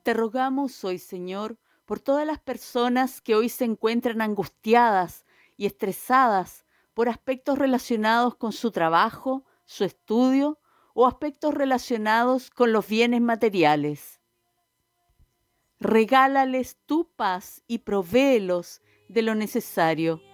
Te rogamos hoy, Señor, por todas las personas que hoy se encuentran angustiadas y estresadas por aspectos relacionados con su trabajo, su estudio o aspectos relacionados con los bienes materiales. Regálales tu paz y provéelos de lo necesario.